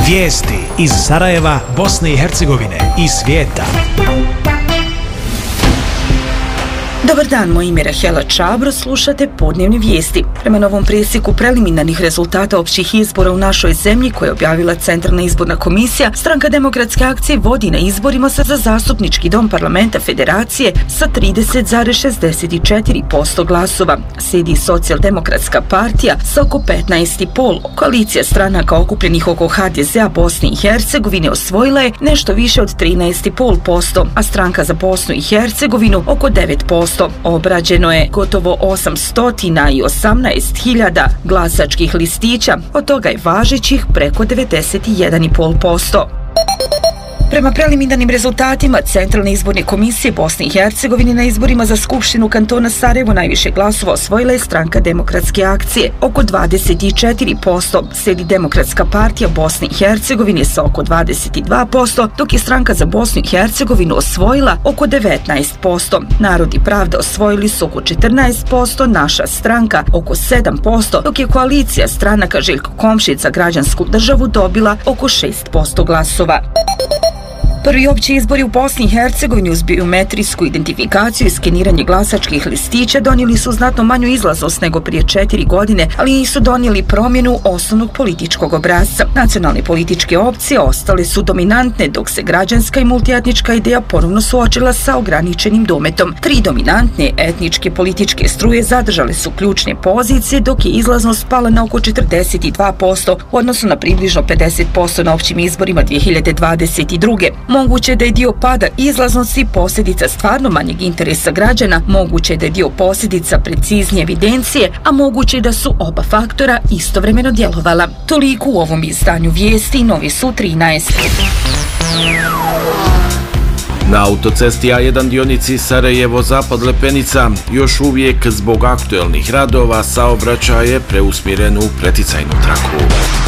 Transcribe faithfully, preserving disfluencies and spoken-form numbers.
Vijesti iz Sarajeva, Bosne i Hercegovine i svijeta. Dobar dan, moje ime je Rahela Čabro, slušate podnevne vijesti. Prema novom presjeku preliminarnih rezultata općih izbora u našoj zemlji koje je objavila Centralna izborna komisija, Stranka demokratske akcije vodi na izborima za zastupnički dom parlamenta federacije sa trideset zarez šezdeset četiri posto glasova. Slijedi Socijaldemokratska partija sa oko petnaest zarez pet posto. Koalicija stranaka okupljenih oko ha de zea Bosne i Hercegovine osvojila je nešto više od trinaest zarez pet posto, a Stranka za Bosnu i Hercegovinu oko devet posto. Obrađeno je gotovo osamsto osamnaest hiljada glasačkih listića, od toga je važećih preko devedeset jedan zarez pet posto. Prema preliminarnim rezultatima Centralne izborne komisije Bosne i Hercegovine na izborima za Skupštinu kantona Sarajevo najviše glasova osvojila je Stranka demokratske akcije, oko dvadeset četiri posto, slijedi Demokratska partija Bosne i Hercegovine sa oko dvadeset dva posto, dok je Stranka za Bosnu i Hercegovinu osvojila oko devetnaest posto. Narod i pravda osvojili su oko četrnaest posto, Naša stranka oko sedam posto, dok je koalicija stranaka Željko Komšić za građansku državu dobila oko šest posto glasova. Prvi opći izbori u Bosni i Hercegovini uz biometrijsku identifikaciju i skeniranje glasačkih listića donijeli su znatno manju izlaznost nego prije četiri godine, ali nisu donijeli promjenu osnovnog političkog obrasca. Nacionalne političke opcije ostale su dominantne, dok se građanska i multietnička ideja ponovno suočila sa ograničenim dometom. Tri dominantne etničke političke struje zadržale su ključne pozicije, dok je izlaznost pala na oko četrdeset dva posto u odnosu na približno pedeset posto na općim izborima dvije hiljade dvadeset druge. Moguće je da je dio pada izlaznosti posljedica stvarno manjeg interesa građana, moguće je da je dio posljedica preciznije evidencije, a moguće je da su oba faktora istovremeno djelovala. Toliko u ovom izdanju vijesti, novi su trinaest. Na autocesti A jedan dionici Sarajevo-Zapad Lepenica još uvijek zbog aktuelnih radova saobraćaj je preusmjeren u preticajnu traku.